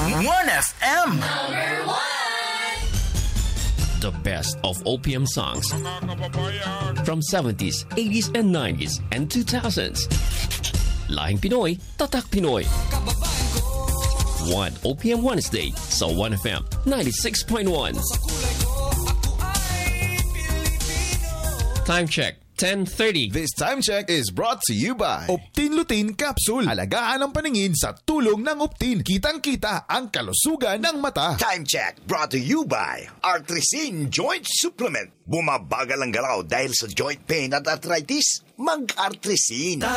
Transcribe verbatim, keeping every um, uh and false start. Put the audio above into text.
one F M. The best of O P M songs from seventies, eighties, and nineties, and two thousands. Lahing Pinoy, Tatak Pinoy. One O P M Wednesday sa one F M ninety-six point one. Time check, ten thirty. This time check is brought to you by Optin Lutein Capsule. Alagaan ang paningin sa tulong ng Optin. Kitang-kita ang kalusugan ng mata. Time check brought to you by Artresin Joint Supplement. Bumabagal ang galaw dahil sa joint pain at arthritis. Mag-Artresin.